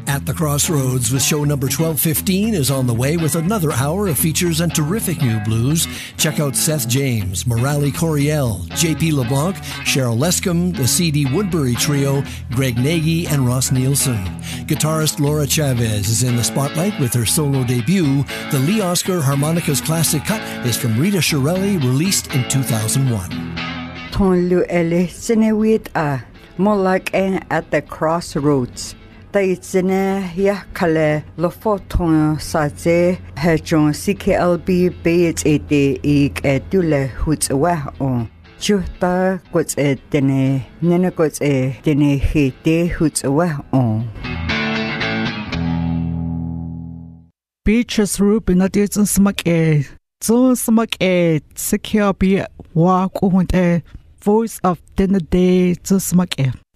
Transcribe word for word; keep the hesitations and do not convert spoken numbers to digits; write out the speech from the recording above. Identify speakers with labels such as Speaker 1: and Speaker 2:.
Speaker 1: At the Crossroads with show number twelve fifteen is on the way with another hour of features and terrific new blues. Check out Seth James, Morale Coriel, J P LeBlanc, Cheryl Lescombe, the C D Woodbury Trio, Greg Nagy, and Ross Nielsen. Guitarist Laura Chavez is in the spotlight with her solo debut. The Lee Oscar Harmonicas Classic Cut is from Rita Shirelli, released in two thousand one.
Speaker 2: Tonlu ele sinewit a molak at the Crossroads. Taitsine ya kale lo foton saze hejon C K L B beit ete ik etule hutwa on chuta gots etene nene gots etene hete hutwa on
Speaker 3: Beaches Ruben at it's smack e so smack e secure be walk on a voice of dinner day to smack e